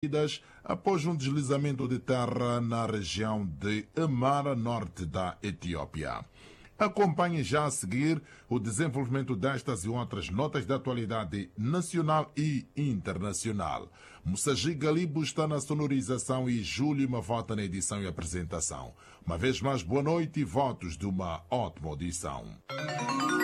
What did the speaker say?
após um deslizamento de terra na região de Amara, norte da Etiópia. Acompanhe já a seguir o desenvolvimento destas e outras notas de atualidade nacional e internacional. Moussaji Galibo está na sonorização e Júlio Mavota na edição e apresentação. Uma vez mais, boa noite e votos de uma ótima audição.